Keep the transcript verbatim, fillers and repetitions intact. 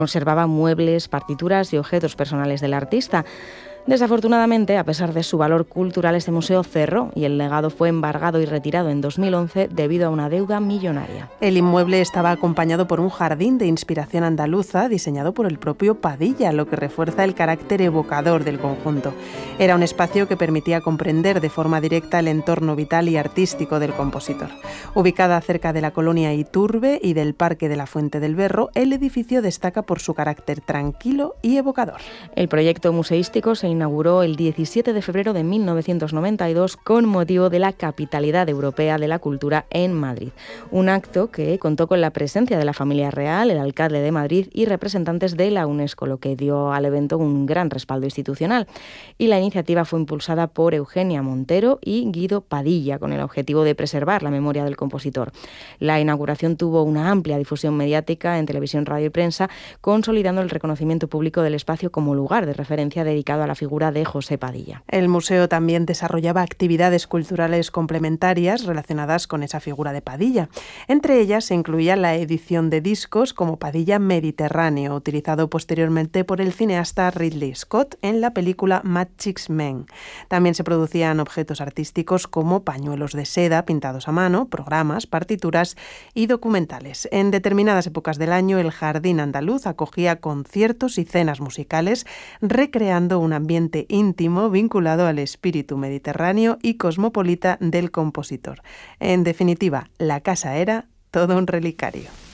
Conservaba muebles, partituras y objetos personales del artista. Desafortunadamente, a pesar de su valor cultural, este museo cerró y el legado fue embargado y retirado en dos mil once debido a una deuda millonaria. El inmueble estaba acompañado por un jardín de inspiración andaluza diseñado por el propio Padilla, lo que refuerza el carácter evocador del conjunto. Era un espacio que permitía comprender de forma directa el entorno vital y artístico del compositor. Ubicada cerca de la colonia Iturbe y del Parque de la Fuente del Berro, el edificio destaca por su carácter tranquilo y evocador. El proyecto museístico se inauguró el diecisiete de febrero de mil novecientos noventa y dos con motivo de la Capitalidad Europea de la Cultura en Madrid. Un acto que contó con la presencia de la familia real, el alcalde de Madrid y representantes de la UNESCO, lo que dio al evento un gran respaldo institucional. Y la iniciativa fue impulsada por Eugenia Montero y Guido Padilla, con el objetivo de preservar la memoria del compositor. La inauguración tuvo una amplia difusión mediática en televisión, radio y prensa, consolidando el reconocimiento público del espacio como lugar de referencia dedicado a la figura de José Padilla. El museo también desarrollaba actividades culturales complementarias relacionadas con esa figura de Padilla. Entre ellas se incluía la edición de discos como Padilla Mediterráneo, utilizado posteriormente por el cineasta Ridley Scott en la película Matchstick Men. También se producían objetos artísticos como pañuelos de seda pintados a mano, programas, partituras y documentales. En determinadas épocas del año, el Jardín Andaluz acogía conciertos y cenas musicales, recreando un ambiente íntimo vinculado al espíritu mediterráneo y cosmopolita del compositor. En definitiva, la casa era todo un relicario.